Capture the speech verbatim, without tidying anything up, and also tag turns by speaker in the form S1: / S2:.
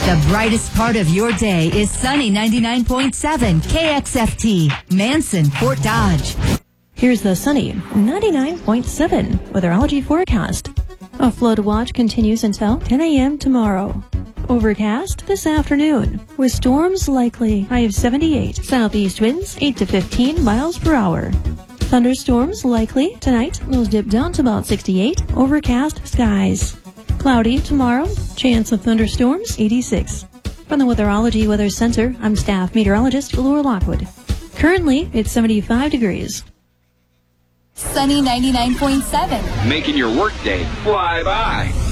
S1: The brightest part of your day is sunny ninety-nine point seven K X F T, Manson, Fort Dodge.
S2: Here's the sunny ninety-nine point seven weatherology forecast. A flood watch continues until ten a.m. tomorrow. Overcast this afternoon, with storms likely. High of seventy-eight. Southeast winds eight to fifteen miles per hour. Thunderstorms likely tonight. Those dip down to about sixty-eight. Overcast skies. Cloudy tomorrow. Chance of thunderstorms eighty-six. From the Weatherology Weather Center, I'm staff meteorologist Laura Lockwood. Currently, it's seventy-five degrees.
S1: Sunny ninety-nine point seven.
S3: Making your workday fly by.